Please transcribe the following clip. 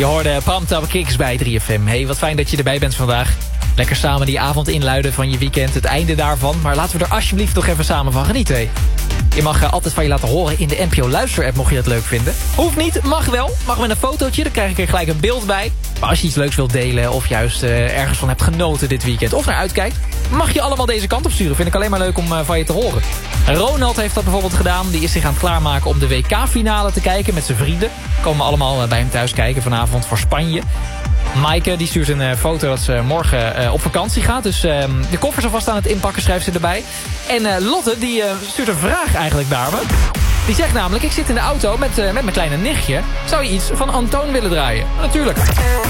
Je hoorde Pumped Up Kicks bij 3FM. Hey, wat fijn dat je erbij bent vandaag. Lekker samen die avond inluiden van je weekend, het einde daarvan. Maar laten we er alsjeblieft toch even samen van genieten. Hey. Je mag altijd van je laten horen in de NPO Luister-app, mocht je dat leuk vinden. Hoeft niet, mag wel. Mag met een fotootje, dan krijg ik er gelijk een beeld bij. Maar als je iets leuks wilt delen of juist ergens van hebt genoten dit weekend of naar uitkijkt, mag je allemaal deze kant op sturen. Vind ik alleen maar leuk om van je te horen. Ronald heeft dat bijvoorbeeld gedaan. Die is zich aan het klaarmaken om de WK-finale te kijken met zijn vrienden. Komen allemaal bij hem thuis kijken vanavond voor Spanje. Maaike die stuurt een foto dat ze morgen op vakantie gaat. Dus de koffers alvast aan het inpakken, schrijft ze erbij. En Lotte die stuurt een vraag eigenlijk naar me. Die zegt namelijk, ik zit in de auto met mijn kleine nichtje. Zou je iets van Antoon willen draaien? Natuurlijk.